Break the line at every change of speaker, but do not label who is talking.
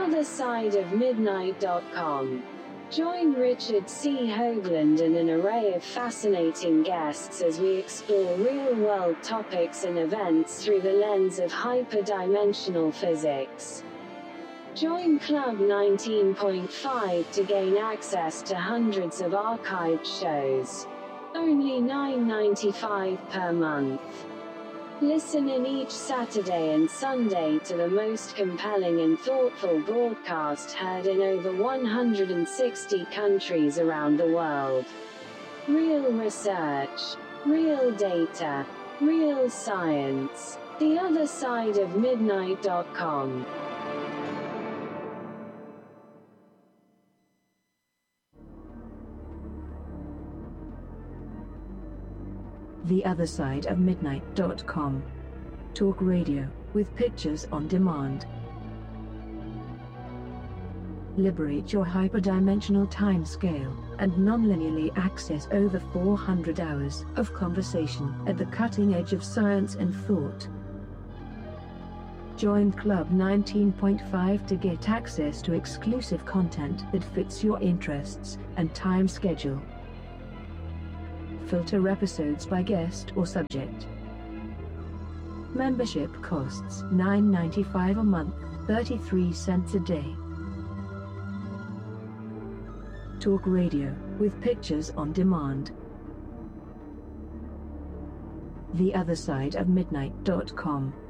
theothersideofmidnight.com. Join Richard C. Hoagland and an array of fascinating guests as we explore real-world topics and events through the lens of hyperdimensional physics. Join Club 19.5 to gain access to hundreds of archived shows. Only $9.95 per month. Listen in each Saturday and Sunday to the most compelling and thoughtful broadcast heard in over 160 countries around the world. Real research, real data, real science. theothersideofmidnight.com.
theothersideofmidnight.com. Talk radio, with pictures on demand. Liberate your hyperdimensional time scale, and nonlinearly access over 400 hours of conversation at the cutting edge of science and thought. Join Club 19.5 to get access to exclusive content that fits your interests and time schedule. Filter episodes by guest or subject. Membership costs $9.95 a month, 33 cents a day. Talk radio, with pictures on demand. theothersideofmidnight.com.